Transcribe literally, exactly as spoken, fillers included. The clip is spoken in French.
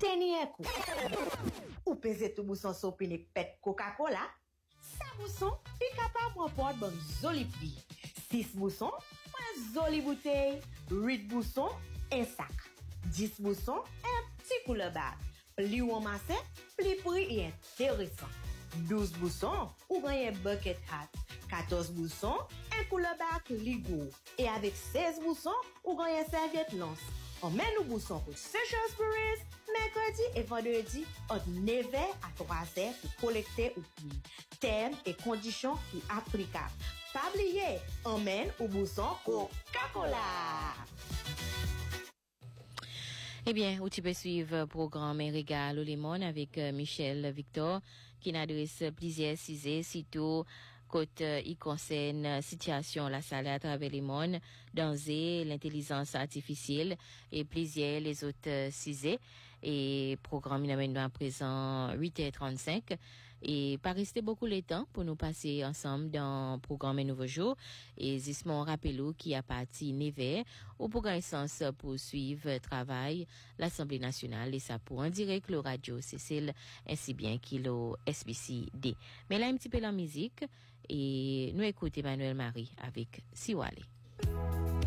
Tenir coup. Ou pèse tout bousson sopine pet Coca-Cola. Ça bousson, pi capable remporte bon joli prix. six boussons, un joli bouteille. huit boussons, un sac. dix boussons, un petit couleur bag. Plus ou masse, plus prix et intéressant. douze boussons, ou gagne bucket hat. quatorze boussons, un couleur bag ligo. Et avec seize boussons, ou gagne serviette lance. On met nos boussons pour Seychelles Breeze, mercredi et vendredi, entre neuf heures à trois heures pour collecter ou prix. Termes et conditions pour applicables. Pas oublier, emmène au bousson Coca-Cola. Eh bien, où tu peux suivre le programme Régal au Limon avec euh, Michel Victor, qui n'adresse plusieurs sujets, surtout côté il concerne la situation la salle à travers les mondes, dans l'intelligence artificielle et plusieurs les autres sujets. Et programme il amène à présent huit heures trente-cinq et pas rester beaucoup de temps pour nous passer ensemble dans programme Nouveau Jour et justement rappelons qui a parti neuf heures au programme essence pour suivre travail l'Assemblée nationale et ça pour en direct le radio Cécile ainsi bien qu'il le S B C D. Mais là un petit peu la musique et nous écoutons Emmanuel Marie avec Siwale.